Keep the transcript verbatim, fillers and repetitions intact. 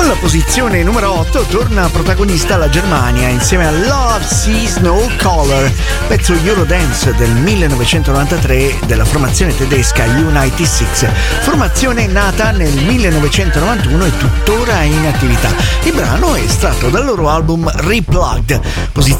Con la posizione numero otto torna protagonista la Germania insieme a Love Sees No Color, pezzo Eurodance del millenovecentonovantatré della formazione tedesca U novantasei, formazione nata nel millenovecentonovantuno e tuttora in attività. Il brano è estratto dal loro album Replugged, posizione